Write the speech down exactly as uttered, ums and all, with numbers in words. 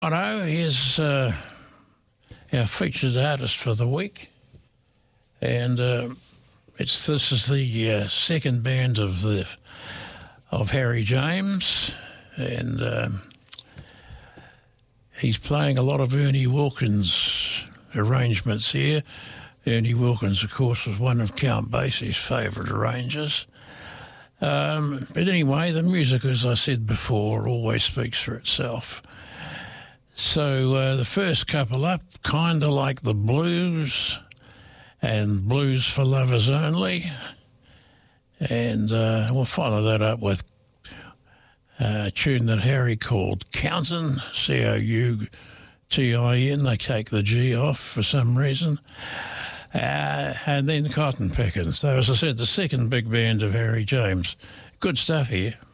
Righto, here's uh, our featured artist for the week, and uh, it's this is the uh, second band of the of Harry James, and uh, he's playing a lot of Ernie Wilkins arrangements here. Ernie Wilkins, of course, was one of Count Basie's favourite arrangers. Um, but anyway, the music, as I said before, always speaks for itself. So uh, the first couple up, kind of like the Blues and Blues for Lovers Only. And uh, we'll follow that up with a tune that Harry called Countin', C O U T I N. They take the G off for some reason. Uh, and then Cotton Pickin'. So as I said, the second big band of Harry James. Good stuff here.